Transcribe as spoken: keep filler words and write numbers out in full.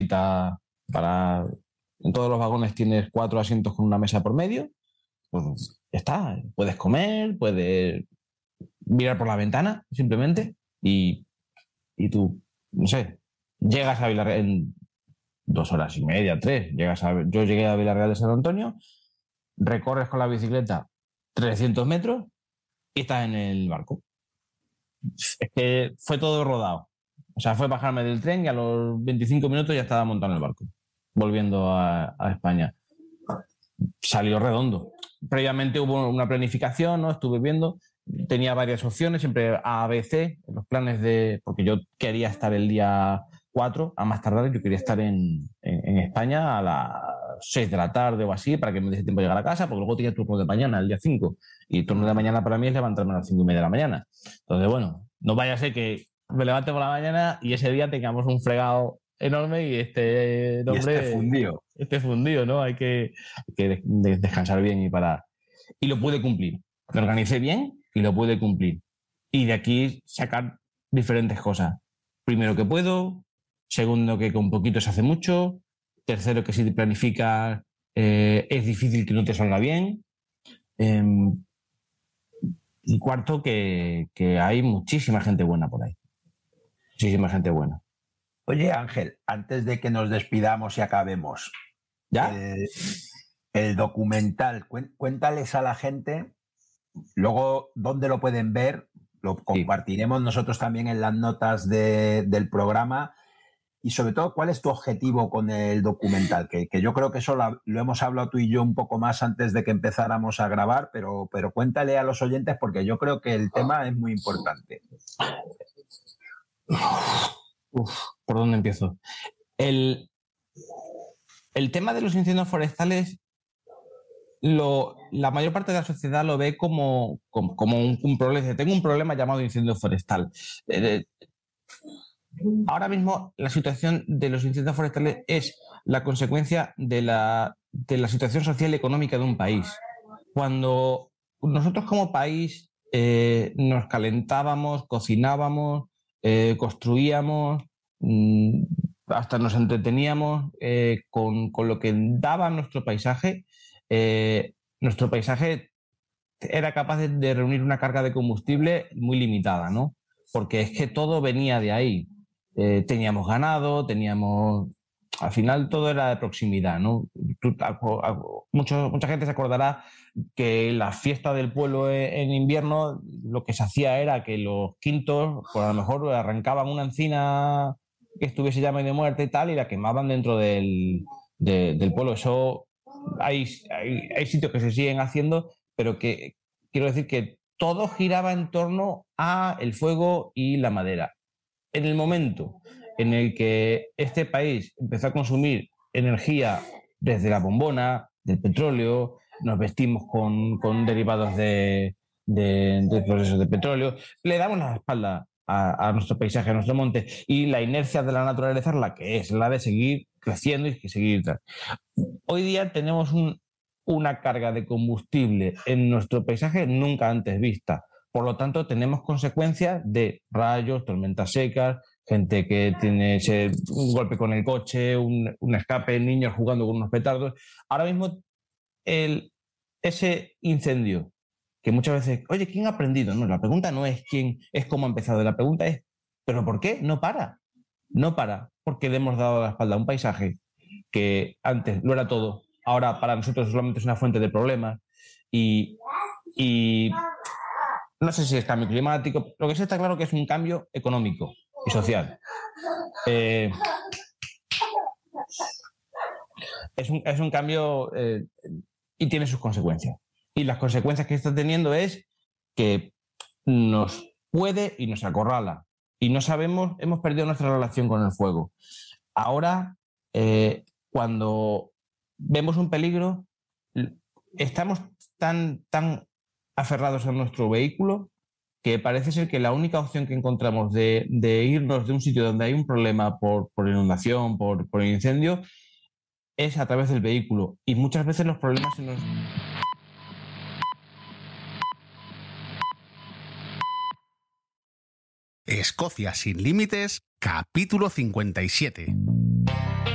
quita para... En todos los vagones tienes cuatro asientos con una mesa por medio. Pues ya está. Puedes comer, puedes mirar por la ventana, simplemente. Y, y tú, no sé, llegas a Villarreal en dos horas y media, tres. Llegas a, yo llegué a Villarreal de San Antonio, recorres con la bicicleta trescientos metros y estás en el barco. Es que fue todo rodado. O sea, fue bajarme del tren y a los veinticinco minutos ya estaba montado en el barco, volviendo a, a España. Salió redondo. Previamente hubo una planificación, ¿no? Estuve viendo, tenía varias opciones, siempre A, B, C, los planes de... Porque yo quería estar el día cuatro, a más tardar, yo quería estar en, en, en España a las seis de la tarde o así, para que me diese tiempo de llegar a casa, porque luego tenía turno de mañana, el día cinco, y turno de mañana para mí es levantarme a las cinco y media de la mañana. Entonces, bueno, no vaya a ser que me levante por la mañana y ese día tengamos un fregado enorme y este nombre... Y este fundido. Este fundido, ¿no? Hay que, hay que de, de, descansar bien y parar. Y lo pude cumplir. Me organicé bien y lo pude cumplir. Y de aquí sacar diferentes cosas. Primero, que puedo. Segundo, que con poquito se hace mucho. Tercero, que si te planificas eh, es difícil que no te salga bien. Eh, y cuarto, que, que hay muchísima gente buena por ahí. Muchísima gente buena. Oye, Ángel, antes de que nos despidamos y acabemos, ¿ya? Eh, el documental, cuéntales a la gente, luego dónde lo pueden ver, lo compartiremos sí. nosotros también en las notas de, del programa, y sobre todo, ¿cuál es tu objetivo con el documental? Que, que yo creo que eso lo, lo hemos hablado tú y yo un poco más antes de que empezáramos a grabar, pero, pero cuéntale a los oyentes porque yo creo que el tema es muy importante. Uf, ¿por dónde empiezo? El, el tema de los incendios forestales, lo, la mayor parte de la sociedad lo ve como, como, como un, un problema. Tengo un problema llamado incendio forestal. Eh, ahora mismo la situación de los incendios forestales es la consecuencia de la, de la situación social y económica de un país. Cuando nosotros como país eh, nos calentábamos, cocinábamos, eh, construíamos, mmm, hasta nos entreteníamos eh, con, con lo que daba nuestro paisaje, eh, nuestro paisaje era capaz de, de reunir una carga de combustible muy limitada, ¿no? Porque es que todo venía de ahí. Eh, teníamos ganado, teníamos... Al final todo era de proximidad, ¿no? Tú, a, a, mucho, mucha gente se acordará que la fiesta del pueblo en invierno lo que se hacía era que los quintos, pues a lo mejor arrancaban una encina que estuviese ya medio muerta y tal, y la quemaban dentro del, de, del pueblo. Eso hay, hay, hay sitios que se siguen haciendo, pero que quiero decir que todo giraba en torno a el fuego y la madera. En el momento en el que este país empezó a consumir energía desde la bombona, del petróleo, nos vestimos con, con derivados de, de, de procesos de petróleo, le damos la espalda a, a nuestro paisaje, a nuestro monte, y la inercia de la naturaleza es la que es, la de seguir creciendo y seguir. Hoy día tenemos un, una carga de combustible en nuestro paisaje nunca antes vista. Por lo tanto, tenemos consecuencias de rayos, tormentas secas, gente que tiene ese, un golpe con el coche, un, un escape, niños jugando con unos petardos. Ahora mismo, el, ese incendio, que muchas veces, oye, ¿quién ha aprendido? No, la pregunta no es quién, es cómo ha empezado. La pregunta es, ¿pero por qué? No para. No para, porque le hemos dado la espalda a un paisaje que antes lo era todo. Ahora para nosotros solamente es una fuente de problemas. Y... y no sé si es cambio climático, lo que sí está claro que es un cambio económico y social. Eh, es, un, es un cambio eh, y tiene sus consecuencias. Y las consecuencias que está teniendo es que nos puede y nos acorrala. Y no sabemos, hemos perdido nuestra relación con el fuego. Ahora, eh, cuando vemos un peligro, estamos tan, tan aferrados a nuestro vehículo que parece ser que la única opción que encontramos de, de irnos de un sitio donde hay un problema por, por inundación, por, por incendio, es a través del vehículo. Y muchas veces los problemas se nos... Escocia sin límites, capítulo cincuenta y siete.